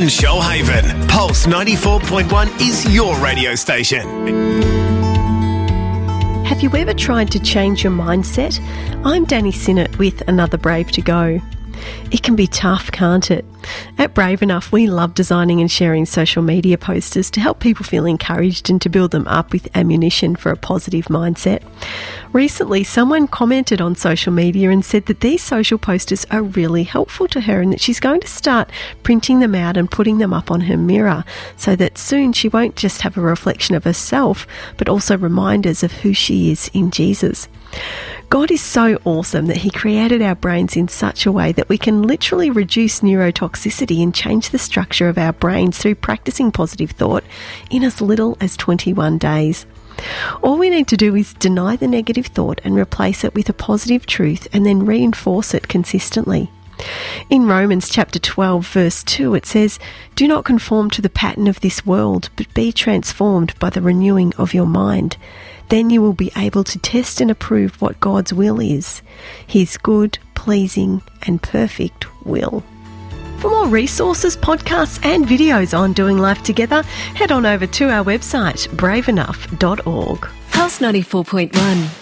and Shoalhaven. Pulse 94.1 is your radio station. Have you ever tried to change your mindset? I'm Danny Sinnott with Another Brave to Go. It can be tough, can't it? At Brave Enough, we love designing and sharing social media posters to help people feel encouraged and to build them up with ammunition for a positive mindset. Recently, someone commented on social media and said that these social posters are really helpful to her and that she's going to start printing them out and putting them up on her mirror so that soon she won't just have a reflection of herself, but also reminders of who she is in Jesus. God is so awesome that He created our brains in such a way that we can literally reduce neurotoxicity and change the structure of our brains through practicing positive thought in as little as 21 days. All we need to do is deny the negative thought and replace it with a positive truth and then reinforce it consistently. In Romans chapter 12 verse 2 it says, "Do not conform to the pattern of this world, but be transformed by the renewing of your mind. Then you will be able to test and approve what God's will is, His good, pleasing and perfect will." For more resources, podcasts and videos on doing life together, head on over to our website, braveenough.org. Pulse 94.1.